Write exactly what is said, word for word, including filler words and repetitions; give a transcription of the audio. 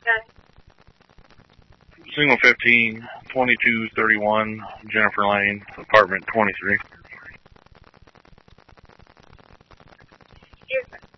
Okay. Single fifteen, twenty-two thirty-one, Jennifer Lane, apartment twenty-three. Excuse me.